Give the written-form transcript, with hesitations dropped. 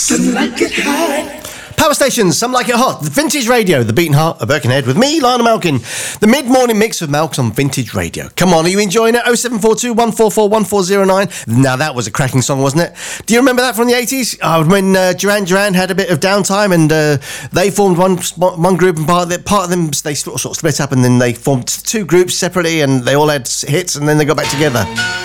Some like it hot. Power stations, some like it hot. The Vintage Radio, the beating heart of Birkenhead with me, Lionel Malkin. The mid-morning mix with Malks on Vintage Radio. Come on, are you enjoying it? 0742 144 1409. Now that was a cracking song, wasn't it? Do you remember that from the 80s? Oh, when Duran Duran had a bit of downtime and they formed one group, and part of them they sort of split up, and then they formed two groups separately, and they all had hits, and then they got back together.